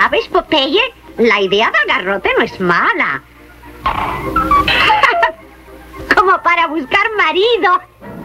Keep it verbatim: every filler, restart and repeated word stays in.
¿Sabes, Popeye? La idea del garrote no es mala. Como para buscar marido.